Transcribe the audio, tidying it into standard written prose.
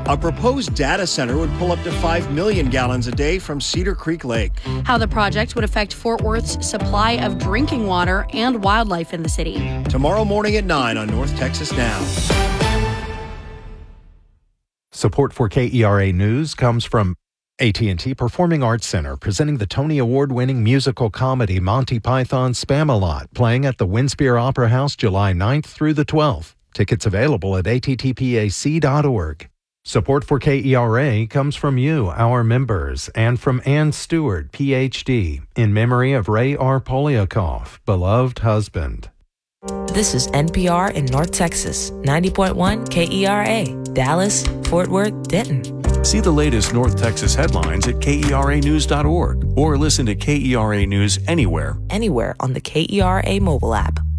A proposed data center would pull up to 5 million gallons a day from Cedar Creek Lake. How the project would affect Fort Worth's supply of drinking water and wildlife in the city. Tomorrow morning at 9 on North Texas Now. Support for KERA News comes from AT&T Performing Arts Center, presenting the Tony Award-winning musical comedy Monty Python's Spam-A-Lot, playing at the Winspear Opera House July 9th through the 12th. Tickets available at attpac.org. Support for KERA comes from you, our members, and from Ann Stewart, Ph.D., in memory of Ray R. Polyakov, beloved husband. This is NPR in North Texas, 90.1 KERA, Dallas, Fort Worth, Denton. See the latest North Texas headlines at KERAnews.org or listen to KERA News anywhere. Anywhere on the KERA mobile app.